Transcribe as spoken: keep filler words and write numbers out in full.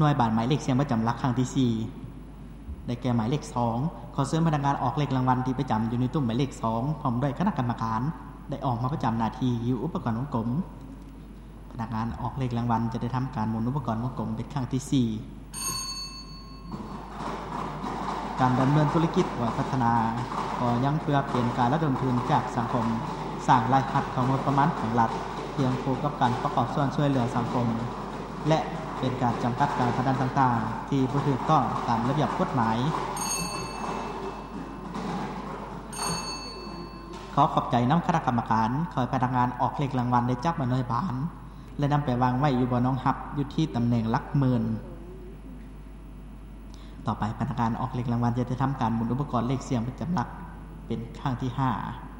หน่วยบาทหมายเลขเสียงประจำหลักครั้งที่สี่ได้แก่หมายเลขสองขอเชิญพนักงานออกเลขรางวัลที่ประจำอยู่ในตู้หมายเลขสองพร้อมด้วยคณะกรรมการได้ออกมาประจำหน้าที่อยู่อุปกรณ์วงกลมพนักงานออกเลขรางวัลจะได้ทำการหมุนอุปกรณ์วงกลมเป็นครั้งที่สี่การดำเนินธุรกิจและพัฒนาก็ยังเพื่อเป็นการระดมทุนจากสังคมสร้างรายรับของงบประมาณของรัฐเพียงคู่กับการประกอบส่วนช่วยเหลือสังคมและเป็นการจำกัดการพนันต่างๆที่บ่ถูกต้องตามระเบียบกฎหมายขอขอบใจน้ำคณะกรรมการขอให้พนักงานออกเลขรางวัลได้จับมาหน่วยบานและนำไปวางไว้อยู่บนน้องหับอยู่ที่ตำแหน่งหลักหมื่นต่อไปพนักงานออกเลขรางวัลจะได้ทำการหมุนอุปกรณ์เลขเสียงประจำหลักเป็นครั้งที่ห้า